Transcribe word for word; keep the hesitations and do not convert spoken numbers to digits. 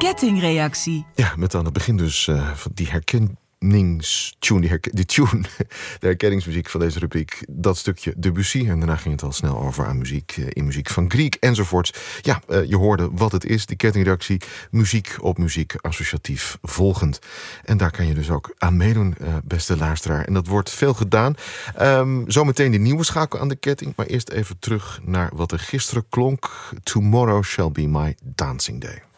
kettingreactie. Ja, met aan het begin dus uh, van die herkenningstune, die, herken, die tune, de herkenningsmuziek van deze rubriek, dat stukje Debussy. En daarna ging het al snel over aan muziek, uh, in muziek van Grieg enzovoorts. Ja, uh, je hoorde wat het is, die kettingreactie, muziek op muziek, associatief volgend. En daar kan je dus ook aan meedoen, uh, beste luisteraar. En dat wordt veel gedaan. Um, zometeen die nieuwe schakel aan de ketting, maar eerst even terug naar wat er gisteren klonk. Tomorrow shall be my dancing day.